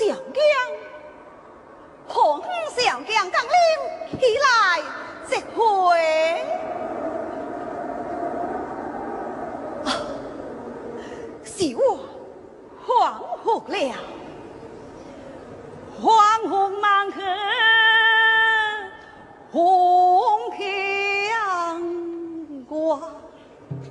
小将，红小将刚领起来，这回是我恍惚了，恍惚忙和。